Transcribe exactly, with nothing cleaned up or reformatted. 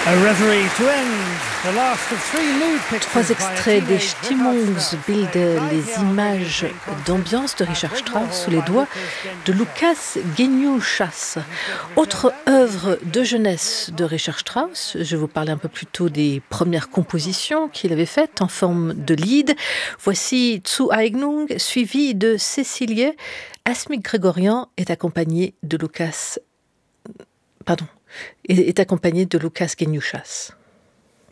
Trois extraits des Stimmungsbilder, les images d'ambiance de Richard Strauss sous les doigts de Lukas Geniushas. Autre œuvre de jeunesse de Richard Strauss, je vous parlais un peu plus tôt des premières compositions qu'il avait faites en forme de lied. Voici Zueignung, suivi de Cécilie. Asmik Grégorian est accompagné de Lukas, pardon, est accompagné de Lukas Geniushas.